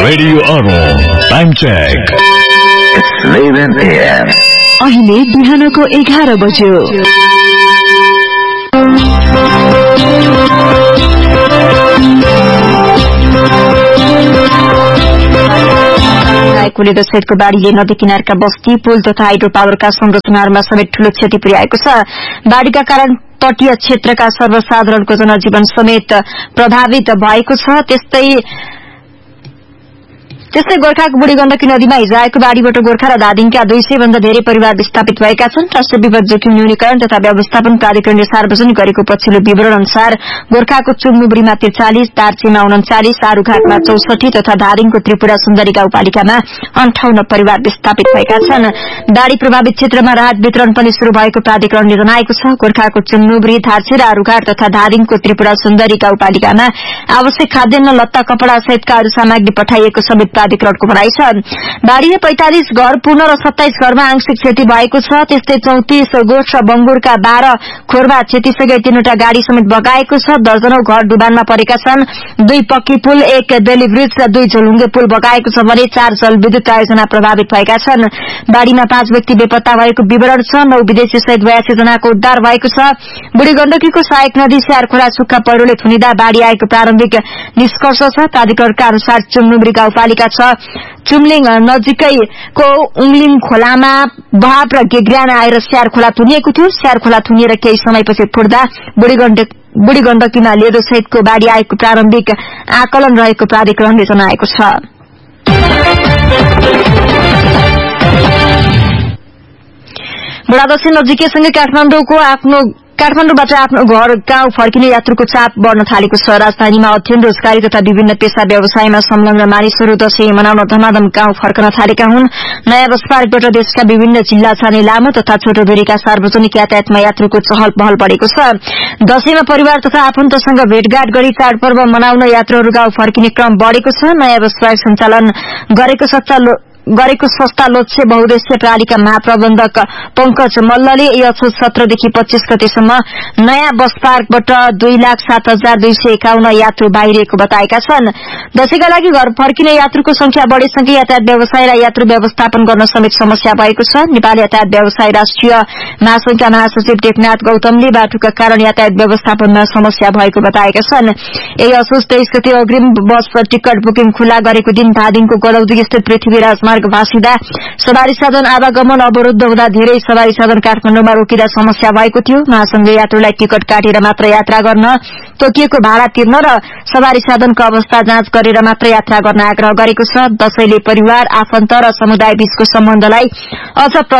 Radio Aro. Time check. It's 11 a.m. अहिले बिहानको 11 बज्यो। कुलेदो सहितको बाढ़ीले नदी किनारका बस्ती, पुल तथा हाइड्रो पावरका संरचनाहरूमा समेत ठूलो क्षति पुर्याएको छ। बाढ़ीका कारण तटीय क्षेत्रका सर्वसाधारणको जनजीवन समेत प्रभावित भएको छ। त्यस्तै गोर्खाको बुढी गण्डकी नदीमा हिजो आएको बाढ़ीबाट गोर्खा र धादिङका 200 भन्दा धेरै परिवार विस्थापित भएका छन्। राष्ट्रिय विपद जोखिम न्यूनीकरण तथा व्यवस्थापन प्राधिकरणले सार्वजनिक गरेको पछिल्लो विवरण अनुसार गोर्खाको चुम्नुबुढीमा 43, दार्चीमा 39, आरुघाटमा 64 तथा धादिङको त्रिपुरा सुन्दरी गाउँपालिकामा 58 परिवार विस्थापित भएका छन्। बाढ़ी प्रभावित क्षेत्रमा राहत वितरण पनि शुरू भएको प्राधिकरणले जनाएको छ। गोर्खाको चुम्नुबुढी, धार्ची र आरुघाट तथा धादिङको त्रिपुरा सुन्दरी गाउँपालिकामा आवश्यक खाद्यान्न, लत्ता, कपड़ा सहितका अरू सामग्री पठाइएको समेत प्राधिकरणको भनाइ छ। बाढ़ीले 45 घर पूर्ण र 27 घरमा आंशिक क्षति भएको छ। त्यस्तै 34 गोठ र बंगुरका 12 खोरमा क्षतिसँगै 3वटा गाड़ी समेत बगाएको छ। दर्जनौं घर डुबानमा परेका छन्। 2 पक्की पुल, 1 बेली ब्रिज र 2 झोलुङ्गे पुल बगाएको छ भने 4 जलविद्युत आयोजना प्रभावित भएका छन्। बाढ़ीमा 5 व्यक्ति बेपत्ता भएको विवरण छ। 9 विदेशी सहित 82 जनाको उद्धार भएको छ। बुढी गण्डकीको सहायक नदी स्यारखोला सुक्खा पहिरोले थुनिँदा बाढ़ी आएको प्रारम्भिक निष्कर्ष छ। प्राधिकरणका अनुसार चुम्नुबुढी गाउँपालिका चुम्लिङ नजिकैको उङलिङ खोलामा बहाव र गेग्रान आएर स्यार खोला थुनिएको थियो। स्यार खोला थुनिएर केही समयपछि फुट्दा बुढी गण्डकीमा लेदो सहितको बाढ़ी आएको प्रारम्भिक आकलन रहेको प्राधिकरणले जनाएको छ। बुढादशैं नजिकैसँगै काठमाडौँबाट आफ्नो घर गाउँ फर्किने यात्रुको चाप बढ़न थालेको छ। राजधानीमा अध्ययन, रोजगारी तथा विभिन्न पेशा व्यवसायमा संलग्न मानिसहरू दशैं मनाउन धमाधम गाउँ फर्कन थालेका हुन्। नयाँ बस पार्कबाट देशका विभिन्न जिल्ला जाने लामो तथा छोटो दूरीका सार्वजनिक यातायातमा यात्रुको चहल पहल बढ़ेको छ। दशैंमा परिवार तथा आफन्तसँग भेटघाट गरी चाडपर्व मनाउन यात्रुहरू गाउँ फर्किने क्रम बढ़ेको छ। नयाँ बस पार्क सञ्चालन गरेको संस्था लोच्छे बहुद्देश्य प्रणालीका महाप्रबन्धक पंकज मल्लले यस 17 देखि 25 गतेसम्म नयाँ बस पार्कबाट 2,07,251 यात्रु बाहिरिएको बताएका छन्। दशैंका लागि घर फर्किने यात्रुको संख्या बढ़ेसँगै यातायात व्यवसायलाई यात्रु व्यवस्थापन गर्न समेत समस्या भएको छ। नेपाल यातायात व्यवसाय राष्ट्रिय महासंघका महासचिव टेकनाथ गौतमले बाटोका कारण यातायात व्यवस्थापनमा समस्या भएको बताएका छन्। यही असोज 23 गते अग्रिम बस टिकट बुकिङ खुला गरेको दिन धादिङको गलौदी स्थित पृथ्वीराज भाँसिदा सवारी साधन आवागमन अवरूद्ध हुँदा धेरै सवारी साधन काठमाडौँमा रोकिँदा समस्या भएको थियो। महासंघले यात्रुलाई टिकट काटेर मात्र यात्रा गर्न, तोकिएको भाडा तिर्न र सवारी साधनको अवस्था जाँच गरेर मात्र यात्रा गर्न आग्रह गरेको छ। दशैंले परिवार, आफन्त र समुदाय बीचको सम्बन्धलाई अझ